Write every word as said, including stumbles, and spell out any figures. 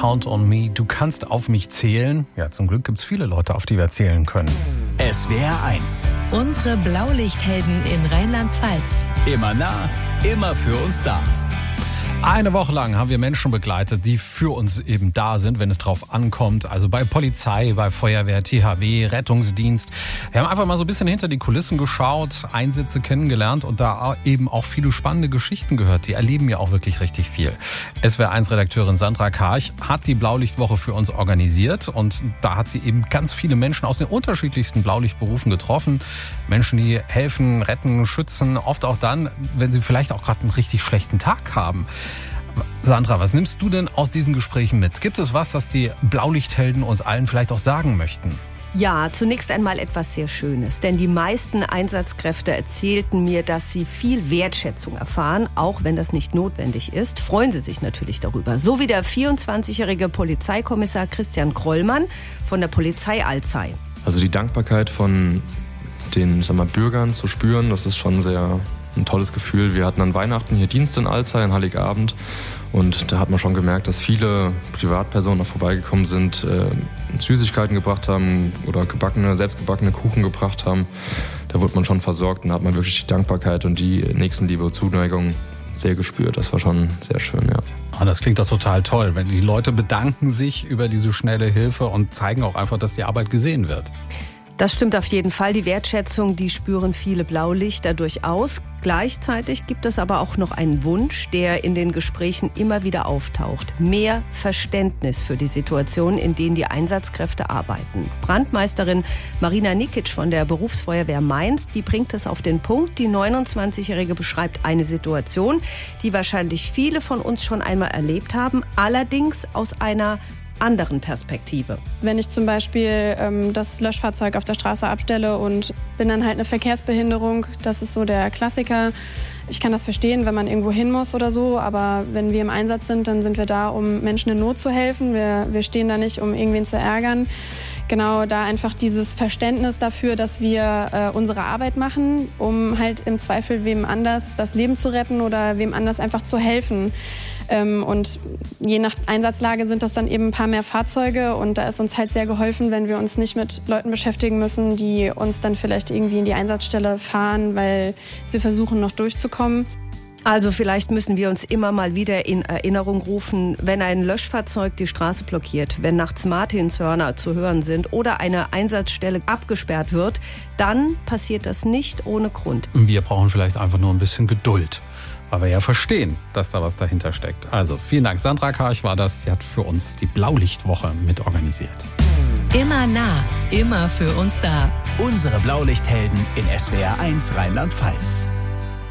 Count on Me. Du kannst auf mich zählen. Ja, zum Glück gibt es viele Leute, auf die wir zählen können. S W R eins. Unsere Blaulichthelden in Rheinland-Pfalz. Immer nah, immer für uns da. Eine Woche lang haben wir Menschen begleitet, die für uns eben da sind, wenn es drauf ankommt. Also bei Polizei, bei Feuerwehr, T H W, Rettungsdienst. Wir haben einfach mal so ein bisschen hinter die Kulissen geschaut, Einsätze kennengelernt und da eben auch viele spannende Geschichten gehört. Die erleben ja auch wirklich richtig viel. S W R eins Redakteurin Sandra Karch hat die Blaulichtwoche für uns organisiert und da hat sie eben ganz viele Menschen aus den unterschiedlichsten Blaulichtberufen getroffen. Menschen, die helfen, retten, schützen, oft auch dann, wenn sie vielleicht auch gerade einen richtig schlechten Tag haben. Sandra, was nimmst du denn aus diesen Gesprächen mit? Gibt es was, das die Blaulichthelden uns allen vielleicht auch sagen möchten? Ja, zunächst einmal etwas sehr Schönes, denn die meisten Einsatzkräfte erzählten mir, dass sie viel Wertschätzung erfahren, auch wenn das nicht notwendig ist, freuen sie sich natürlich darüber. So wie der vierundzwanzigjährige Polizeikommissar Christian Krollmann von der Polizei Alzey. Also die Dankbarkeit von den, ich sag mal, Bürgern zu spüren, das ist schon sehr ein tolles Gefühl. Wir hatten an Weihnachten hier Dienst in Alzey, an Heiligabend. Und da hat man schon gemerkt, dass viele Privatpersonen noch vorbeigekommen sind, äh, Süßigkeiten gebracht haben oder gebackene, selbstgebackene Kuchen gebracht haben. Da wurde man schon versorgt und da hat man wirklich die Dankbarkeit und die Nächstenliebe und Zuneigung sehr gespürt. Das war schon sehr schön, ja. Oh, das klingt doch total toll, wenn die Leute bedanken sich über diese schnelle Hilfe und zeigen auch einfach, dass die Arbeit gesehen wird. Das stimmt auf jeden Fall. Die Wertschätzung, die spüren viele Blaulichter durchaus. Gleichzeitig gibt es aber auch noch einen Wunsch, der in den Gesprächen immer wieder auftaucht. Mehr Verständnis für die Situation, in denen die Einsatzkräfte arbeiten. Brandmeisterin Marina Nikic von der Berufsfeuerwehr Mainz, die bringt es auf den Punkt. Die neunundzwanzigjährige beschreibt eine Situation, die wahrscheinlich viele von uns schon einmal erlebt haben, allerdings aus einer anderen Perspektive. Wenn ich zum Beispiel ähm, das Löschfahrzeug auf der Straße abstelle und bin dann halt eine Verkehrsbehinderung, das ist so der Klassiker. Ich kann das verstehen, wenn man irgendwo hin muss oder so, aber wenn wir im Einsatz sind, dann sind wir da, um Menschen in Not zu helfen. Wir, wir stehen da nicht, um irgendwen zu ärgern. Genau, da einfach dieses Verständnis dafür, dass wir äh, unsere Arbeit machen, um halt im Zweifel wem anders das Leben zu retten oder wem anders einfach zu helfen. Ähm, und je nach Einsatzlage sind das dann eben ein paar mehr Fahrzeuge und da ist uns halt sehr geholfen, wenn wir uns nicht mit Leuten beschäftigen müssen, die uns dann vielleicht irgendwie in die Einsatzstelle fahren, weil sie versuchen, noch durchzukommen. Also vielleicht müssen wir uns immer mal wieder in Erinnerung rufen, wenn ein Löschfahrzeug die Straße blockiert, wenn nachts Martinshörner zu hören sind oder eine Einsatzstelle abgesperrt wird, dann passiert das nicht ohne Grund. Wir brauchen vielleicht einfach nur ein bisschen Geduld, weil wir ja verstehen, dass da was dahinter steckt. Also vielen Dank, Sandra Karch war das. Sie hat für uns die Blaulichtwoche mit organisiert. Immer nah, immer für uns da. Unsere Blaulichthelden in S W R eins Rheinland-Pfalz.